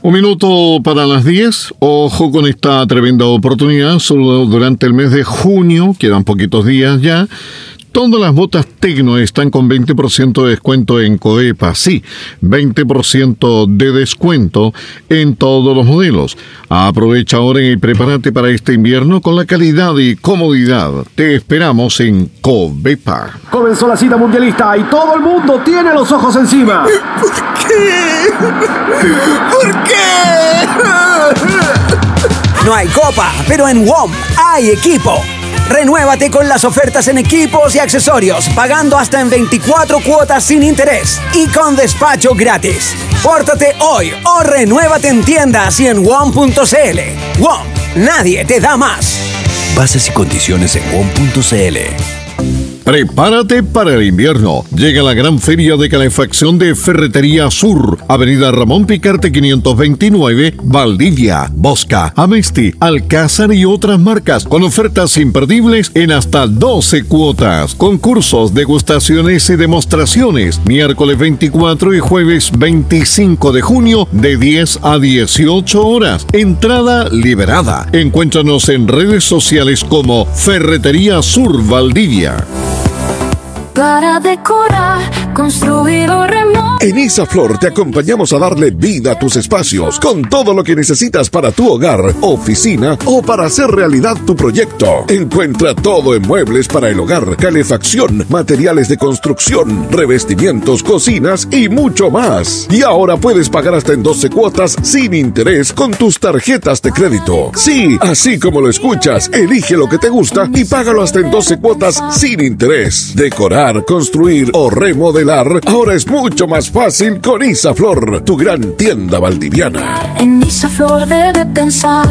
Un minuto para las 10. Ojo con esta tremenda oportunidad. Solo durante el mes de junio, quedan poquitos días ya. Todas las botas Tecno están con 20% de descuento en Coepa. Sí, 20% de descuento en todos los modelos. Aprovecha ahora y prepárate para este invierno con la calidad y comodidad. Te esperamos en Covepa. Comenzó la cita mundialista y todo el mundo tiene los ojos encima. ¿Por qué? ¿Por qué? No hay copa, pero en WOM hay equipo. Renuévate con las ofertas en equipos y accesorios, pagando hasta en 24 cuotas sin interés y con despacho gratis. Pórtate hoy o renuévate en tiendas y en WOM.cl. WOM, nadie te da más. Bases y condiciones en WOM.cl. Prepárate para el invierno. Llega la gran feria de calefacción de Ferretería Sur, Avenida Ramón Picarte 529, Valdivia, Bosca, Amesti, Alcázar y otras marcas, con ofertas imperdibles en hasta 12 cuotas. Concursos, degustaciones y demostraciones, miércoles 24 y jueves 25 de junio de 10 a 18 horas. Entrada liberada. Encuéntranos en redes sociales como Ferretería Sur Valdivia. Para decorar, construir o remodelar. En Isaflor te acompañamos a darle vida a tus espacios con todo lo que necesitas para tu hogar, oficina o para hacer realidad tu proyecto. Encuentra todo en muebles para el hogar, calefacción, materiales de construcción, revestimientos, cocinas y mucho más. Y ahora puedes pagar hasta en 12 cuotas sin interés con tus tarjetas de crédito. Sí, así como lo escuchas, elige lo que te gusta y págalo hasta en 12 cuotas sin interés. Decorar, construir o remodelar ahora es mucho más fácil con Isaflor, tu gran tienda valdiviana. En Isaflor debe pensar.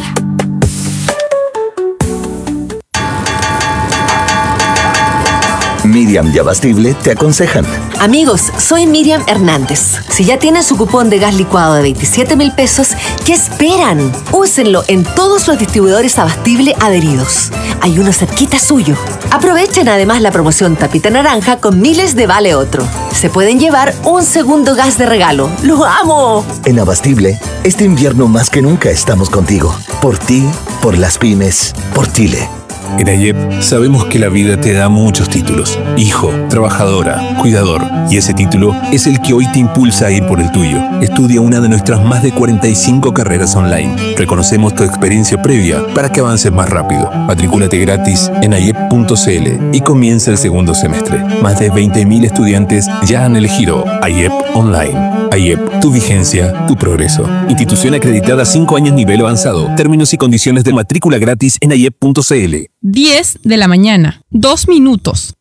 Miriam y Abastible te aconsejan. Amigos, soy Miriam Hernández. Si ya tienen su cupón de gas licuado de 27,000 pesos, ¿qué esperan? Úsenlo en todos los distribuidores Abastible adheridos. Hay uno cerquita suyo. Aprovechen además la promoción Tapita Naranja con miles de vale otro. Se pueden llevar un segundo gas de regalo. ¡Lo amo! En Abastible, este invierno más que nunca estamos contigo. Por ti, por las pymes, por Chile. En AYEP sabemos que la vida te da muchos títulos. Hijo, trabajadora, cuidador. Y ese título es el que hoy te impulsa a ir por el tuyo. Estudia una de nuestras más de 45 carreras online. Reconocemos tu experiencia previa para que avances más rápido. Matricúlate gratis en ayep.cl y comienza el segundo semestre. Más de 20,000 estudiantes ya han elegido AYEP Online. AYEP, tu vigencia, tu progreso. Institución acreditada 5 años nivel avanzado. Términos y condiciones de matrícula gratis en ayep.cl. 10 de la mañana, 2 minutos.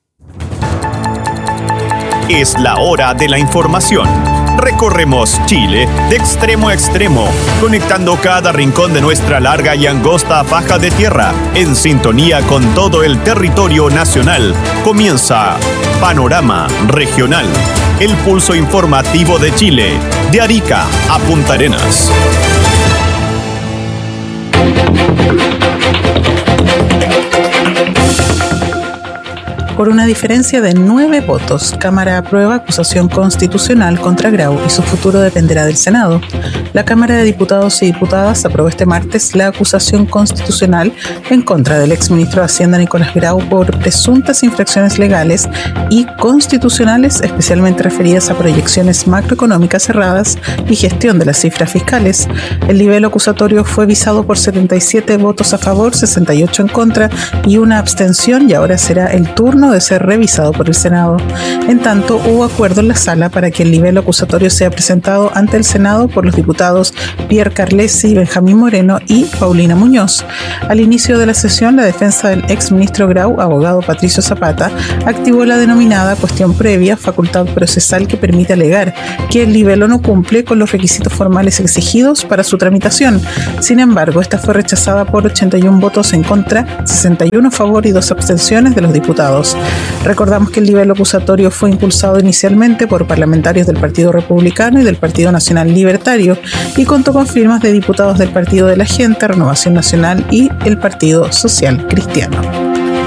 Es la hora de la información. Recorremos Chile de extremo a extremo, conectando cada rincón de nuestra larga y angosta faja de tierra, en sintonía con todo el territorio nacional. Comienza Panorama Regional, el pulso informativo de Chile, de Arica a Punta Arenas. Por una diferencia de 9 votos, Cámara aprueba acusación constitucional contra Grau y su futuro dependerá del Senado. La Cámara de Diputados y Diputadas aprobó este martes la acusación constitucional en contra del exministro de Hacienda Nicolás Grau por presuntas infracciones legales y constitucionales, especialmente referidas a proyecciones macroeconómicas cerradas y gestión de las cifras fiscales. El nivel acusatorio fue visado por 77 votos a favor, 68 en contra y una abstención, y ahora será el turno de ser revisado por el Senado. En tanto, hubo acuerdo en la sala para que el nivel acusatorio sea presentado ante el Senado por los diputados Pierre Carlesi, Benjamín Moreno y Paulina Muñoz. Al inicio de la sesión, la defensa del exministro Grau, abogado Patricio Zapata, activó la denominada cuestión previa, facultad procesal que permite alegar que el libelo no cumple con los requisitos formales exigidos para su tramitación. Sin embargo, esta fue rechazada por 81 votos en contra, 61 a favor y 2 abstenciones de los diputados. Recordamos que el libelo acusatorio fue impulsado inicialmente por parlamentarios del Partido Republicano y del Partido Nacional Libertario y contó con firmas de diputados del Partido de la Gente, Renovación Nacional y el Partido Social Cristiano.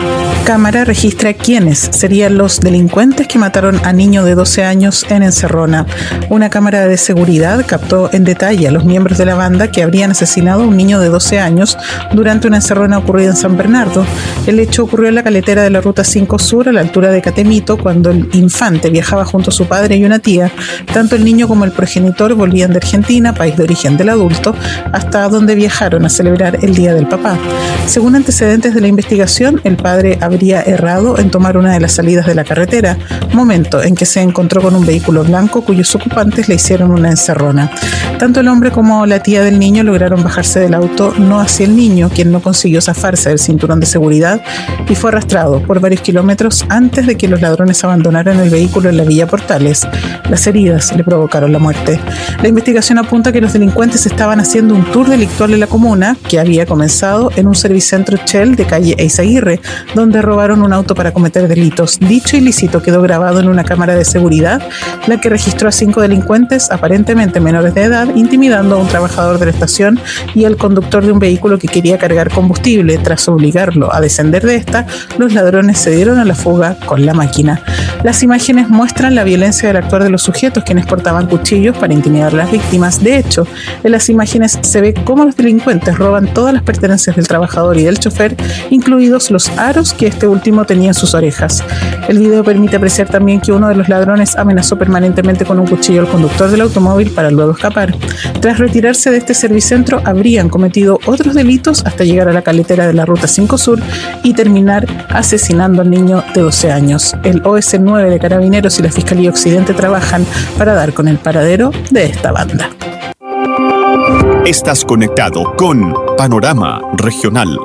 cámara registra quiénes serían los delincuentes que mataron a niño de 12 años en Encerrona. Una cámara de seguridad captó en detalle a los miembros de la banda que habrían asesinado a un niño de 12 años durante una encerrona ocurrida en San Bernardo. El hecho ocurrió en la caletera de la Ruta 5 Sur, a la altura de Catemito, cuando el infante viajaba junto a su padre y una tía. Tanto el niño como el progenitor volvían de Argentina, país de origen del adulto, hasta donde viajaron a celebrar el Día del Papá. Según antecedentes de la investigación, el padre habría errado en tomar una de las salidas de la carretera, momento en que se encontró con un vehículo blanco cuyos ocupantes le hicieron una encerrona. Tanto el hombre como la tía del niño lograron bajarse del auto, no hacia el niño, quien no consiguió zafarse del cinturón de seguridad y fue arrastrado por varios kilómetros antes de que los ladrones abandonaran el vehículo en la Villa Portales. Las heridas le provocaron la muerte. La investigación apunta que los delincuentes estaban haciendo un tour delictual en la comuna, que había comenzado en un servicentro Shell de calle Eizaguirre, donde robaron un auto para cometer delitos. Dicho ilícito quedó grabado en una cámara de seguridad, la que registró a 5 delincuentes, aparentemente menores de edad, intimidando a un trabajador de la estación y al conductor de un vehículo que quería cargar combustible. Tras obligarlo a descender de esta, los ladrones se dieron a la fuga con la máquina. Las imágenes muestran la violencia del actuar de los sujetos, quienes portaban cuchillos para intimidar a las víctimas. De hecho, en las imágenes se ve cómo los delincuentes roban todas las pertenencias del trabajador y del chofer, incluidos los aros que este último tenía en sus orejas. El video permite apreciar también que uno de los ladrones amenazó permanentemente con un cuchillo al conductor del automóvil para luego escapar. Tras retirarse de este servicentro, habrían cometido otros delitos hasta llegar a la caletera de la Ruta 5 Sur y terminar asesinando al niño de 12 años. El OS9 de Carabineros y la Fiscalía Occidente trabajan para dar con el paradero de esta banda. Estás conectado con Panorama Regional.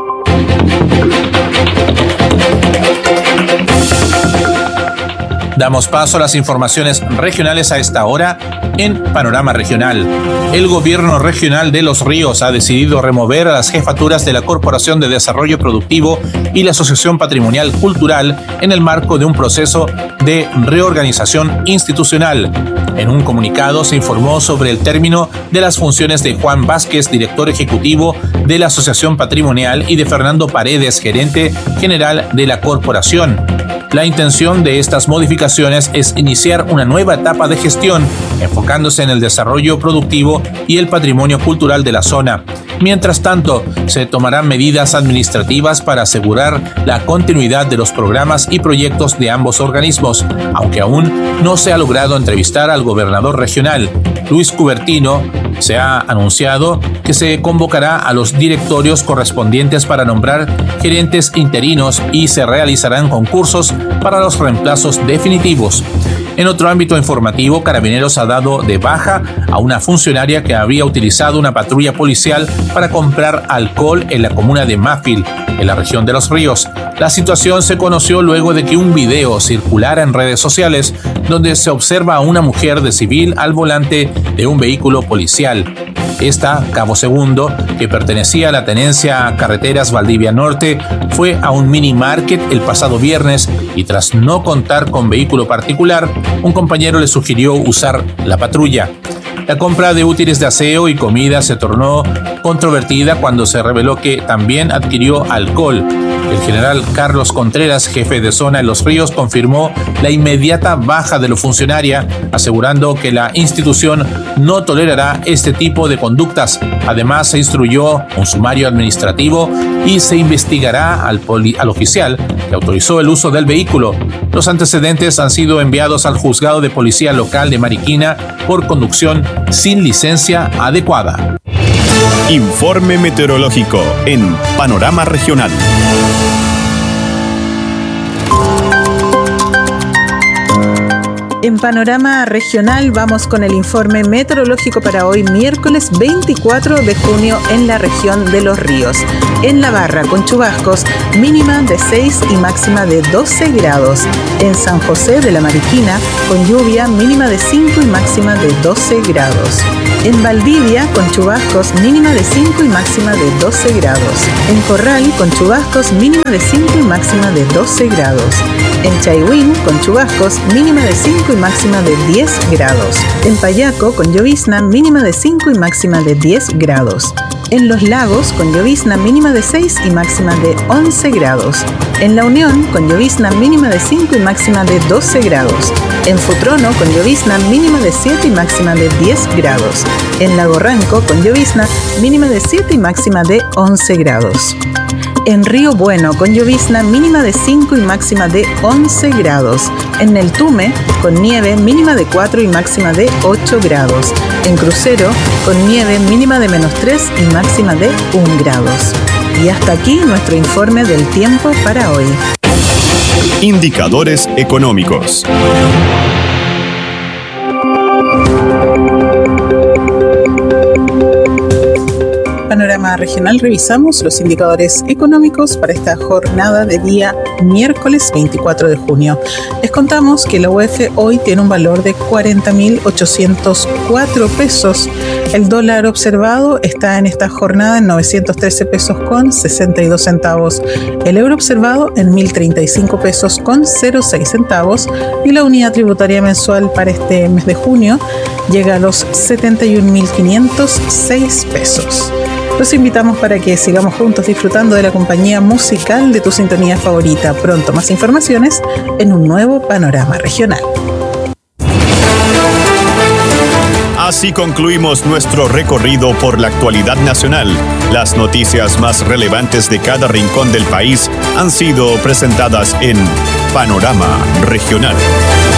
Damos paso a las informaciones regionales a esta hora en Panorama Regional. El gobierno regional de Los Ríos ha decidido remover a las jefaturas de la Corporación de Desarrollo Productivo y la Asociación Patrimonial Cultural en el marco de un proceso de reorganización institucional. En un comunicado se informó sobre el término de las funciones de Juan Vázquez, director ejecutivo de la Asociación Patrimonial, y de Fernando Paredes, gerente general de la corporación. La intención de estas modificaciones es iniciar una nueva etapa de gestión, enfocándose en el desarrollo productivo y el patrimonio cultural de la zona. Mientras tanto, se tomarán medidas administrativas para asegurar la continuidad de los programas y proyectos de ambos organismos, aunque aún no se ha logrado entrevistar al gobernador regional, Luis Cubertino. Se ha anunciado que se convocará a los directorios correspondientes para nombrar gerentes interinos y se realizarán concursos para los reemplazos definitivos. En otro ámbito informativo, Carabineros ha dado de baja a una funcionaria que había utilizado una patrulla policial para comprar alcohol en la comuna de Mafil, en la región de Los Ríos. La situación se conoció luego de que un video circulara en redes sociales donde se observa a una mujer de civil al volante de un vehículo policial. Esta, Cabo Segundo, que pertenecía a la tenencia Carreteras Valdivia Norte, fue a un mini market el pasado viernes y tras no contar con vehículo particular, un compañero le sugirió usar la patrulla. La compra de útiles de aseo y comida se tornó controvertida cuando se reveló que también adquirió alcohol. El general Carlos Contreras, jefe de zona en Los Ríos, confirmó la inmediata baja de la funcionaria, asegurando que la institución no tolerará este tipo de conductas. Además, se instruyó un sumario administrativo y se investigará al oficial que autorizó el uso del vehículo. Los antecedentes han sido enviados al juzgado de policía local de Mariquina por conducción sin licencia adecuada. Informe meteorológico en Panorama Regional. En Panorama Regional vamos con el informe meteorológico para hoy, miércoles 24 de junio en la región de Los Ríos. En La Barra, con chubascos, mínima de 6 y máxima de 12 grados. En San José de la Mariquina, con lluvia, mínima de 5 y máxima de 12 grados. En Valdivia, con chubascos, mínima de 5 y máxima de 12 grados. En Corral, con chubascos, mínima de 5 y máxima de 12 grados. En Chaihuín, con chubascos, mínima de 5 y máxima de 10 grados. En Payaco, con llovizna, mínima de 5 y máxima de 10 grados. En Los Lagos, con llovizna mínima de 6 y máxima de 11 grados. En La Unión, con llovizna mínima de 5 y máxima de 12 grados. En Futrono, con llovizna mínima de 7 y máxima de 10 grados. En Lago Ranco, con llovizna mínima de 7 y máxima de 11 grados. En Río Bueno, con llovizna mínima de 5 y máxima de 11 grados. En Neltume, con nieve mínima de 4 y máxima de 8 grados. En Crucero, con nieve mínima de -3 y máxima de 1 grados. Y hasta aquí nuestro informe del tiempo para hoy. Indicadores económicos. Panorama Regional, revisamos los indicadores económicos para esta jornada de día miércoles 24 de junio. Les contamos que la UEF hoy tiene un valor de 40.804 pesos. El dólar observado está en esta jornada en 913 pesos con 62 centavos. El euro observado en 1.035 pesos con 06 centavos. Y la unidad tributaria mensual para este mes de junio llega a los 71.506 pesos. Los invitamos para que sigamos juntos disfrutando de la compañía musical de tu sintonía favorita. Pronto más informaciones en un nuevo Panorama Regional. Así concluimos nuestro recorrido por la actualidad nacional. Las noticias más relevantes de cada rincón del país han sido presentadas en Panorama Regional.